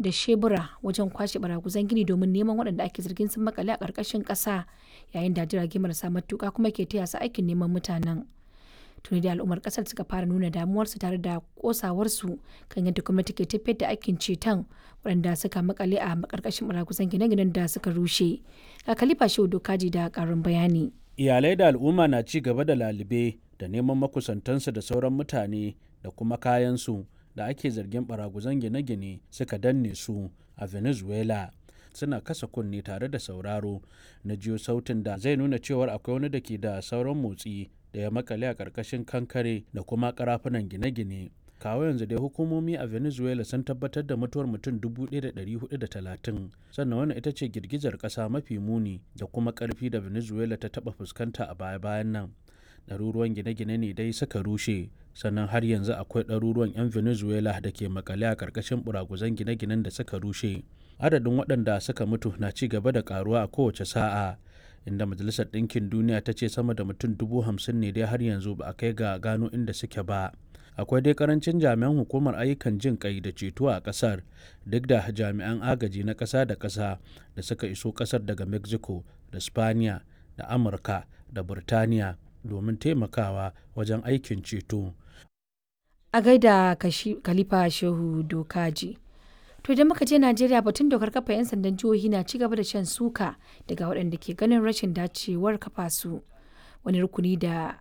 da shebura wajen kwashe baraguzan gini domin neman waɗanda ake zargin sun makale a ƙarƙashin ƙasa, yayin da jirage marasa matuƙa kuma ke taya su aikin neman mutanen. Tuni da al'ummar ƙasar suka fara nuna damuwarsu tare da ƙosawarsu kan yadda gwamnati ke tafiyar da aikin ceton waɗanda suka makale a ƙarƙashin baraguzan gine-ginen da suka rushe. Ga Khalifa Shehu Dokaji da ƙarin bayani. Iyalai da al'umma na ci gaba da lalube da neman makusantansu da sauran mutane da kuma kayansu da ake zargin baraguzan gine-gine suka danne su a Venezuela. Suna kasa kunne tare da sauraro na jiyo sautin da zai nuna cewar akwai wani da ke da sauran motsi da ya makale a ƙarƙashin kankare da kuma ƙarafunan gine-gine. Kawo yanzu dai hukumomi a Venezuela sun tabbatar da mutuwar mutum 1,430, sannan wannan ita ce girgizar ƙasa mafi muni da kuma ƙarfi da Venezuela ta taɓa fuskanta a baya-bayan nan. Ɗaruruwan gine-gine ne dai suka rushe, sannan har yanzu akwai ɗaruruwan 'yan Venezuela da ke makale a ƙarƙashin buraguzan gine-ginen da suka rushe. Adadin waɗanda suka mutu na ci gaba da ƙaruwa a kowace sa'a, inda Majalisar Ɗinkin Duniya ta ce sama da mutum 50,000 ne dai har yanzu ba a kai ga gano inda suke ba. Akwai dai karancin jami'an hukumar ayyukan jin ƙai da ceto a ƙasar, duk da jami'an agaji na ƙasa da ƙasa da suka iso ƙasar daga Mexico da Spaniya da Amurka da Burtaniya domin taimakawa wajen aikin ceto. A gaida Khalifa Shehu Dokaji. To idan muka je Najeriya, batun dokar kafa 'yan sandan jihohi na ci gaba da shan suka daga waɗanda ke ganin rashin dacewar kafa su. Wani rukuni da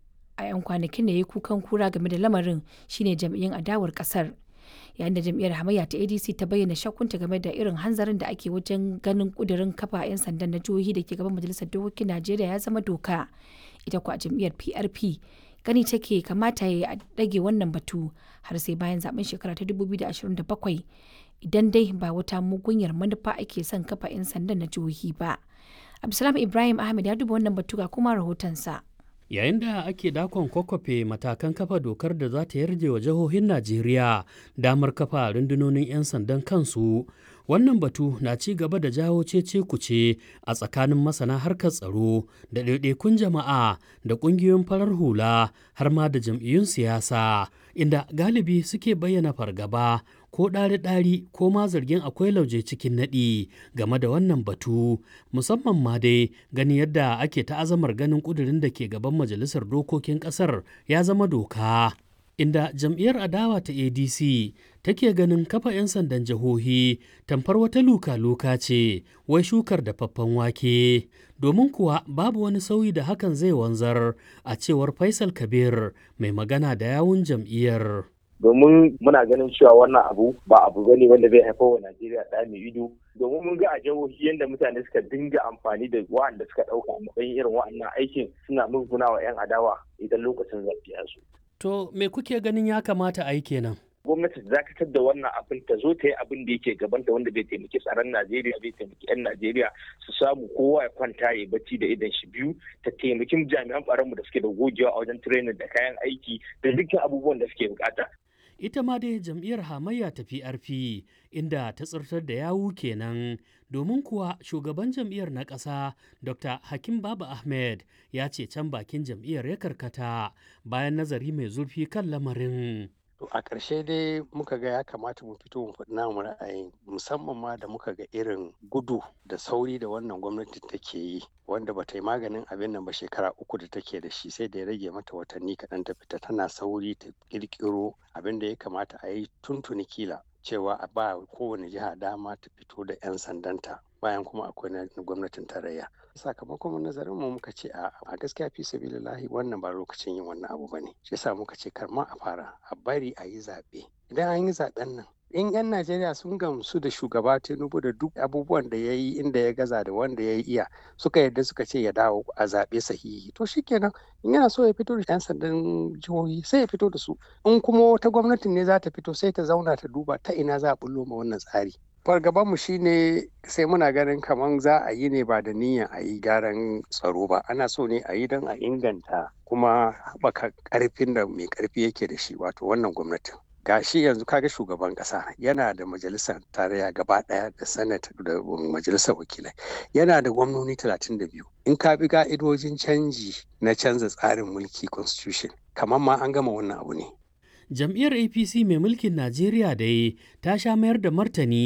a 'yan kwanakin da ya kukan kura game da lamarin shine jam'iyyun adawar kasar, yayin da jam'iyyar hamayya ta ADC ta bayyana shakkunta game da irin hanzarin da ake wajen ganin kudirin kafa 'yan sandan na jihohi da ke gaban majalisar dokokin Najeriya ya zama doka. Ita kuwa jam'iyyar PRP gani take kamata ya dage wannan batu har sai bayan zaben shekara ta 2027 idan dai ba wata mugunyar manufa ake son kafa 'yan sandan na jihohi ba. Abdulsalam Ibrahim Ahmed ya duba wannan batu ga kuma rahotonsa. Yayin da ake dakon kwakwafe matakan kafa dokar da za ta yarje wa jihohin Najeriya damar kafa rundunonin 'yan sandan kansu, wannan batu na ci gaba da jawo cece-kuce a tsakanin masana harkar tsaro da ɗaiɗaikun jama'a da ƙungiyoyin farar hula har ma da jam'iyyun siyasa, inda galibi suke bayyana fargaba ko ɗari-ɗari ko ma zargin akwai lauje cikin naɗi game da wannan batu, musamman ma dai gani yadda ake ta'azamar ganin ƙudurin da ke gaban majalisar dokokin ƙasar ya zama doka. Inda jam'iyyar adawa ta ADC take ganin kafa 'yan sandan jihohi tamfar wata luka-luka ce, wai shukar dafaffen wake, domin kuwa babu wani sauyi da hakan zai wanzar, a cewar Faisal Kabir mai magana da yawun jam'iyyar. Domin muna ganin cewa wannan abu ba abu bane wanda zai haifar wa Najeriya da mai ido, domin mun ga a jihohi yadda mutane suka dinga amfani da wa'anda suka ɗauka a matsayin irin wa'annan aikin suna musguna wa 'yan adawa idan lokacin zaɓe ya zo. To me kuke ganin ya kamata a yi kenan? Gwamnati ta dakatar da wannan abin, ta zo ta yi abin da yake gabanta wanda bai taimaki tsaron Najeriya, bai taimaki 'yan Najeriya su samu kowa ya kwanta ya bacci da idan shi biyu, ta taimaki jami'an tsaronmu da suke da gogewa a wajen training da kayan aiki da dukkan abubuwan da suke bukata. Ita ma dai jam'iyyar hamayya ta PRP inda ta tsirtar da yawu kenan, domin kuwa shugaban jam'iyyar na ƙasa Dr. Hakim Baba Ahmed ya ce can bakin jam'iyyar ya karkata bayan nazari mai zurfi kan lamarin. To a ƙarshe dai muka ga ya kamata mu fito mu faɗi namu ra'ayin, musamman ma da muka ga irin gudu da sauri da wannan gwamnati take yi, wanda ba ta yi maganin abin nan ba shekara 3 da take da shi, sai da ya rage mata watanni kaɗan ta fita tana sauri ta ƙirƙiro abin da ya kamata a yi tuntuni kila cewa a ba kowane jiha dama ta fito da 'yan sandanta bayan kuma akwai na gwamnatin tarayya. Sakamakon nazarin mu muka ce a gaskiya fi sabilillahi wannan ba lokacin yin wannan abu bane, shi yasa muka ce kar ma a fara, a bari a yi zaɓe. Idan an yi zaɓen nan in 'yan Najeriya sun gamsu da shugaba Tinubu da duk abubuwan da ya yi inda ya gaza da wanda ya iya, suka yadda suka ce ya dawo a zaɓe sahihi, to shikenan in yana so ya fito da 'yan sandan jihohi sai ya fito da su. In kuma wata gwamnatin ne za ta fito sai ta zauna ta duba ta ina za a bullo ma wannan tsari. Fargabanmu shine sai muna ganin kamar za a yi ne ba da niyyar a yi gyaran tsaro ba, ana so ne a yi don a inganta kuma haɓaka ƙarfin da mai ƙarfi yake da shi, wato wannan gwamnatin. Gashi yanzu kaga shugaban kasa yana da majalisar tarayya gaba daya da senate da majalisar wakilai, yana da gwamnoni 32. In ka bi ka'idojin canji na canza tsarin mulki constitution, kamar ma an gama wannan abu ne. Jam'iyyar APC mai mulkin Najeriya dai ta sha mayar da martani